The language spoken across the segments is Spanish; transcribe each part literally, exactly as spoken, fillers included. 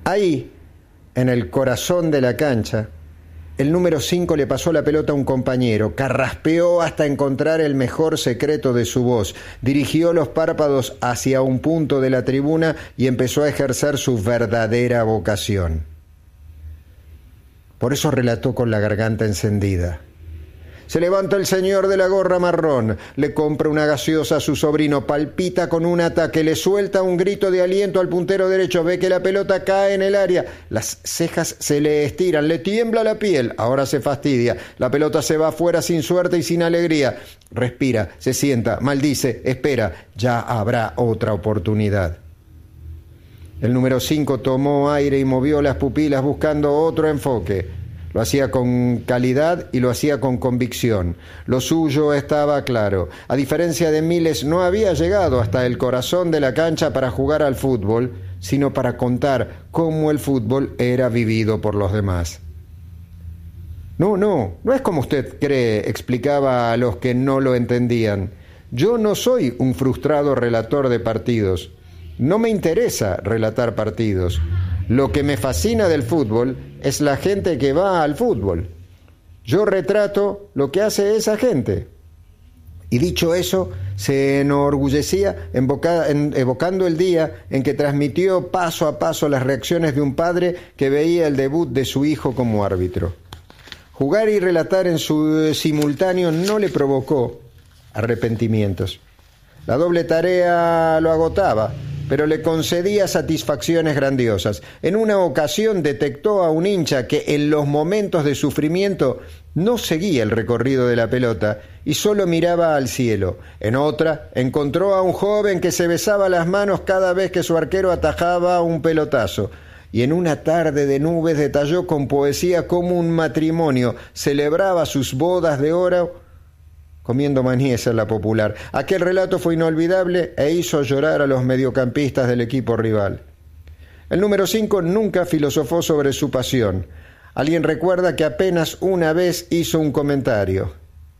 Ahí, en el corazón de la cancha, el número cinco le pasó la pelota a un compañero, carraspeó hasta encontrar el mejor secreto de su voz, dirigió los párpados hacia un punto de la tribuna y empezó a ejercer su verdadera vocación. Por eso relató con la garganta encendida. Se levanta el señor de la gorra marrón, le compra una gaseosa a su sobrino, palpita con un ataque, le suelta un grito de aliento al puntero derecho, ve que la pelota cae en el área, las cejas se le estiran, le tiembla la piel, ahora se fastidia, la pelota se va afuera sin suerte y sin alegría, respira, se sienta, maldice, espera, ya habrá otra oportunidad. El número cinco tomó aire y movió las pupilas buscando otro enfoque. Lo hacía con calidad y lo hacía con convicción. Lo suyo estaba claro. A diferencia de miles, no había llegado hasta el corazón de la cancha para jugar al fútbol, sino para contar cómo el fútbol era vivido por los demás. No, no, no es como usted cree, explicaba a los que no lo entendían. Yo no soy un frustrado relator de partidos. No me interesa relatar partidos. Lo que me fascina del fútbol es la gente que va al fútbol. Yo retrato lo que hace esa gente. Y dicho eso, se enorgullecía evoca, en, evocando el día en que transmitió paso a paso las reacciones de un padre que veía el debut de su hijo como árbitro. Jugar y relatar en su simultáneo no le provocó arrepentimientos. La doble tarea lo agotaba, pero le concedía satisfacciones grandiosas. En una ocasión detectó a un hincha que en los momentos de sufrimiento no seguía el recorrido de la pelota y solo miraba al cielo. En otra, encontró a un joven que se besaba las manos cada vez que su arquero atajaba un pelotazo. Y en una tarde de nubes detalló con poesía cómo un matrimonio celebraba sus bodas de oro comiendo maníes en la Popular. Aquel relato fue inolvidable e hizo llorar a los mediocampistas del equipo rival. El número cinco nunca filosofó sobre su pasión. Alguien recuerda que apenas una vez hizo un comentario.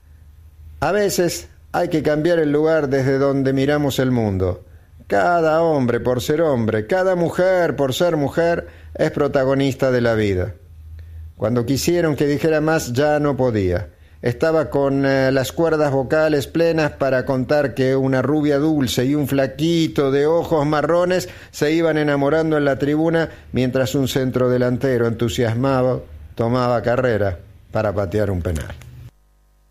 A veces hay que cambiar el lugar desde donde miramos el mundo. Cada hombre por ser hombre, cada mujer por ser mujer, es protagonista de la vida. Cuando quisieron que dijera más, ya no podía. Estaba con eh, las cuerdas vocales plenas para contar que una rubia dulce y un flaquito de ojos marrones se iban enamorando en la tribuna mientras un centrodelantero entusiasmado tomaba carrera para patear un penal.